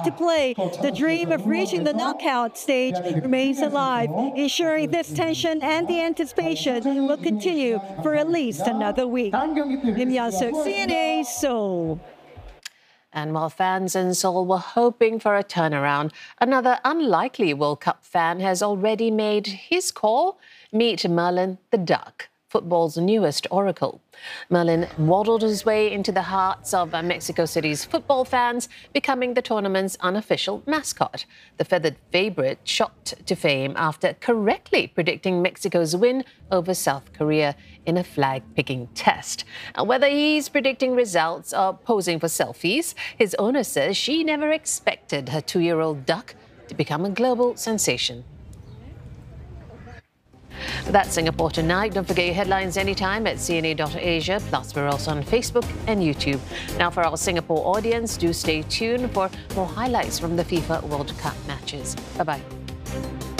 come to play, the dream of reaching the knockout stage remains alive, ensuring this tension and the anticipation will continue for at least another week. Lim Ya-seok, CNA, Seoul. And while fans in Seoul were hoping for a turnaround, another unlikely World Cup fan has already made his call. Meet Merlin the Duck, football's newest oracle. Merlin waddled his way into the hearts of Mexico City's football fans, becoming the tournament's unofficial mascot. The feathered favourite shot to fame after correctly predicting Mexico's win over South Korea in a flag-picking test. Now, whether he's predicting results or posing for selfies, his owner says she never expected her 2-year-old duck to become a global sensation. That's Singapore Tonight. Don't forget your headlines anytime at cna.asia. Plus, we're also on Facebook and YouTube. Now, for our Singapore audience, do stay tuned for more highlights from the FIFA World Cup matches. Bye-bye.